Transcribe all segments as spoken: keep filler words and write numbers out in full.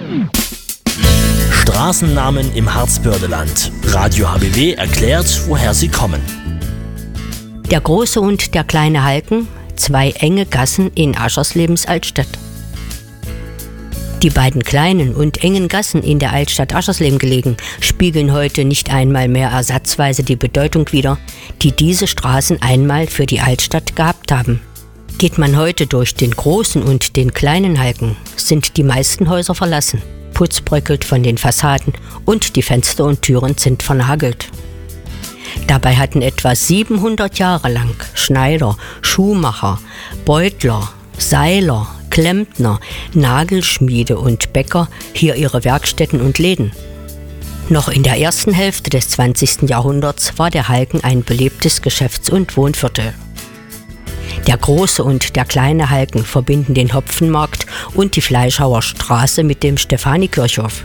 Straßennamen im Harzbördeland. Radio H B W erklärt, woher sie kommen. Der große und der kleine Halken, zwei enge Gassen in Ascherslebens Altstadt. Die beiden kleinen und engen Gassen in der Altstadt Aschersleben gelegen, spiegeln heute nicht einmal mehr ersatzweise die Bedeutung wider, die diese Straßen einmal für die Altstadt gehabt haben. Geht man heute durch den großen und den kleinen Halken, sind die meisten Häuser verlassen. Putz bröckelt von den Fassaden und die Fenster und Türen sind vernagelt. Dabei hatten etwa siebenhundert Jahre lang Schneider, Schuhmacher, Beutler, Seiler, Klempner, Nagelschmiede und Bäcker hier ihre Werkstätten und Läden. Noch in der ersten Hälfte des zwanzigsten Jahrhunderts war der Halken ein belebtes Geschäfts- und Wohnviertel. Der große und der kleine Halken verbinden den Hopfenmarkt und die Fleischhauer Straße mit dem Stephanikirchhof.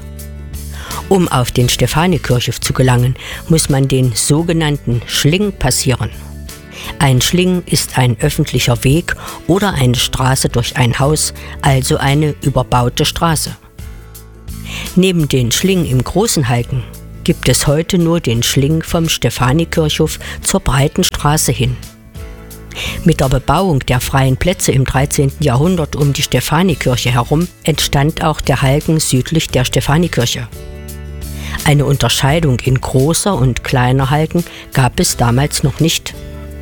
Um auf den Stephanikirchhof zu gelangen, muss man den sogenannten Schling passieren. Ein Schling ist ein öffentlicher Weg oder eine Straße durch ein Haus, also eine überbaute Straße. Neben den Schling im großen Halken gibt es heute nur den Schling vom Stephanikirchhof zur breiten Straße hin. Mit der Bebauung der freien Plätze im dreizehnten Jahrhundert um die Stephanikirche herum entstand auch der Halken südlich der Stephanikirche. Eine Unterscheidung in großer und kleiner Halken gab es damals noch nicht.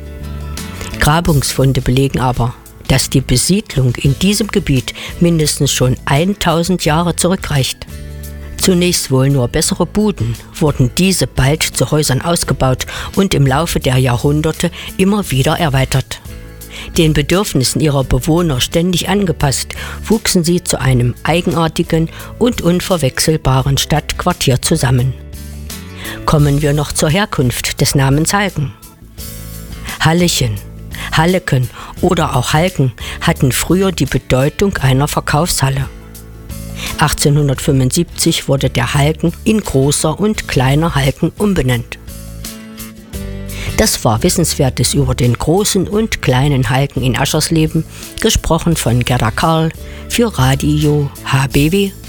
Grabungsfunde belegen aber, dass die Besiedlung in diesem Gebiet mindestens schon tausend Jahre zurückreicht. Zunächst wohl nur bessere Buden, wurden diese bald zu Häusern ausgebaut und im Laufe der Jahrhunderte immer wieder erweitert. Den Bedürfnissen ihrer Bewohner ständig angepasst, wuchsen sie zu einem eigenartigen und unverwechselbaren Stadtquartier zusammen. Kommen wir noch zur Herkunft des Namens Halken. Hallechen, Halleken oder auch Halken hatten früher die Bedeutung einer Verkaufshalle. achtzehnhundertfünfundsiebzig wurde der Halken in Großer und Kleiner Halken umbenannt. Das war Wissenswertes über den großen und kleinen Halken in Aschersleben, gesprochen von Gerda Karl für Radio H B W.